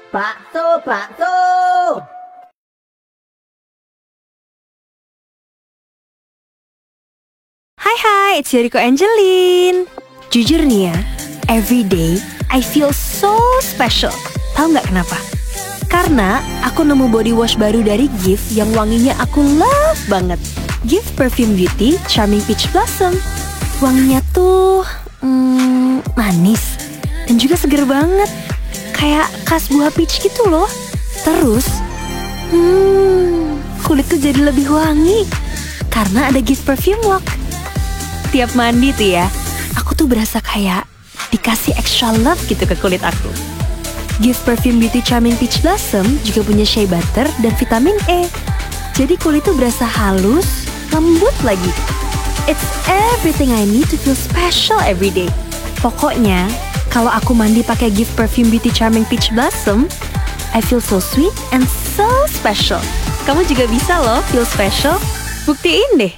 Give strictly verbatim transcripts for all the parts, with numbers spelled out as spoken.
Bakso, bakso. Hai hai, it's Yoriko Angelin. Jujur nih ya, every day I feel so special. Tahu nggak kenapa? Karena aku nemu body wash baru dari Gift yang wanginya aku love banget. Gift Perfume Beauty Charming Peach Blossom. Wanginya tuh hmm, manis dan juga seger banget. Kayak khas buah peach gitu loh. Terus, hmm, kulit tuh jadi lebih wangi karena ada Gift Perfume Walk. Tiap mandi tuh ya, aku tuh berasa kayak dikasih extra love gitu ke kulit aku. Gift Perfume Beauty Charming Peach Blossom juga punya shea butter dan vitamin E. Jadi kulit tuh berasa halus, lembut lagi. It's everything I need to feel special every day. Pokoknya, kalau aku mandi pakai Gift Perfume Beauty Charming Peach Blossom, I feel so sweet and so special. Kamu juga bisa loh feel special. Buktiin deh.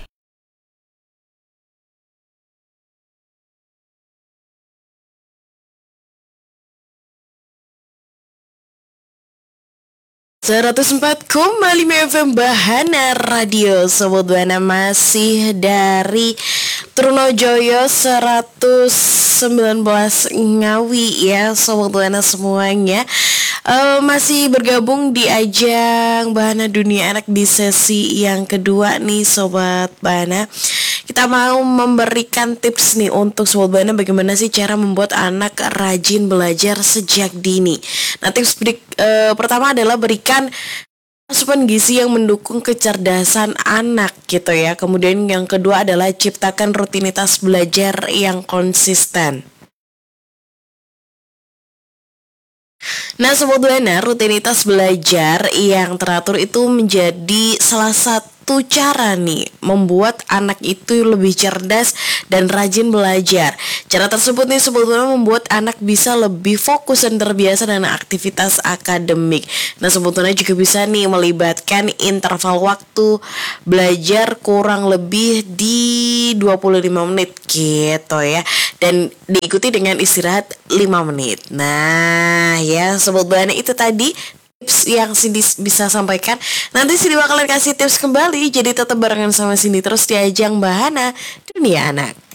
seratus empat koma lima F M Bahana Radio. Sobat Buana masih dari Trunojoyo seratus sembilan belas Ngawi ya Sobat Buana semuanya. Uh, masih bergabung di ajang Bahana Dunia Anak di sesi yang kedua nih Sobat Bahana. Kita mau memberikan tips nih untuk Sobat Bahana bagaimana sih cara membuat anak rajin belajar sejak dini. Nah tips berik, uh, pertama adalah berikan asupan gizi yang mendukung kecerdasan anak gitu ya. Kemudian yang kedua adalah ciptakan rutinitas belajar yang konsisten. Nah Sobat Buana, rutinitas belajar yang teratur itu menjadi salah satu cara nih membuat anak itu lebih cerdas dan rajin belajar. Cara tersebut nih Sobat Buana membuat anak bisa lebih fokus dan terbiasa dengan aktivitas akademik. Nah Sobat Buana juga bisa nih melibatkan interval waktu belajar kurang lebih di dua puluh lima menit gitu ya. Dan diikuti dengan istirahat lima menit. Nah ya Sobat Buana, itu tadi tips yang Cindy bisa sampaikan. Nanti Cindy bakalan kasih tips kembali. Jadi tetap barengan sama Cindy terus di ajang Bahana Dunia Anak.